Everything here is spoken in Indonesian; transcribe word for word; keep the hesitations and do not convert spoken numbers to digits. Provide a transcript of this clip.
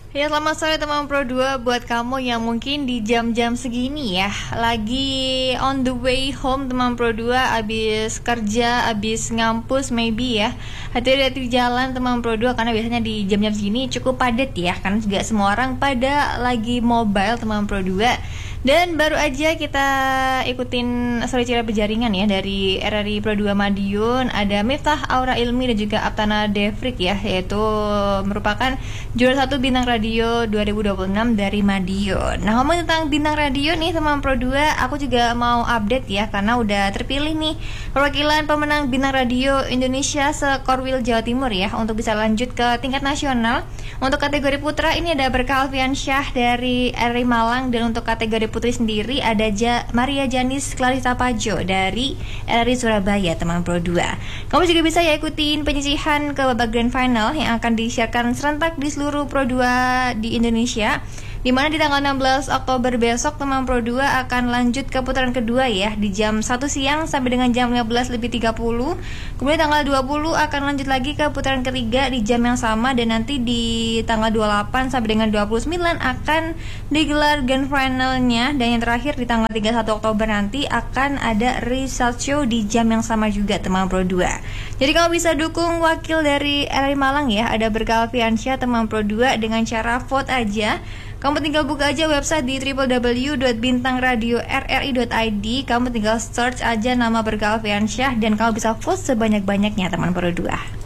Ya, selamat sore teman Pro dua. Buat kamu yang mungkin di jam-jam segini ya lagi on the way home teman Pro dua, abis kerja, abis ngampus maybe ya, hati-hati di jalan teman Pro dua, karena biasanya di jam-jam segini cukup padat ya, karena juga semua orang pada lagi mobile teman Pro dua. Dan baru aja kita ikutin story cerita pejaringan ya dari R R I Pro dua Madiun. Ada Miftah Aura Ilmi dan juga Aptana Devrik ya, yaitu merupakan juara satu bintang radio dua ribu dua puluh enam dari Madiun. Nah, ngomong tentang bintang radio nih teman Pro dua, aku juga mau update ya, karena udah terpilih nih perwakilan pemenang bintang radio Indonesia se-Korwil Jawa Timur ya, untuk bisa lanjut ke tingkat nasional. Untuk kategori putra ini ada Berkah Alfiansyah dari R R I Malang, dan untuk kategori putri sendiri ada ja, Maria Janis Clarissa Pajo dari R R I Surabaya teman Pro dua. Kamu juga bisa ya ikutin penyisihan ke babak grand final yang akan disiarkan serentak di seluruh Pro dua di Indonesia, di mana di tanggal enam belas Oktober besok teman Pro dua akan lanjut ke putaran kedua ya, di jam satu siang sampai dengan jam lima belas lebih tiga puluh. Kemudian tanggal dua puluh akan lanjut lagi ke putaran ketiga di jam yang sama, dan nanti di tanggal dua puluh delapan sampai dengan dua puluh sembilan akan digelar grand finalnya, dan yang terakhir di tanggal tiga puluh satu Oktober nanti akan ada result show di jam yang sama juga teman Pro dua. Jadi kamu bisa dukung wakil dari R R I Malang ya, ada Berkah Alfiansyah teman Pro dua dengan cara vote aja. Kamu tinggal buka aja website di w w w dot bintang radio r r i dot i d. Kamu tinggal search aja nama Berkah Alfiansyah dan kamu bisa vote sebanyak-banyaknya teman Pro dua.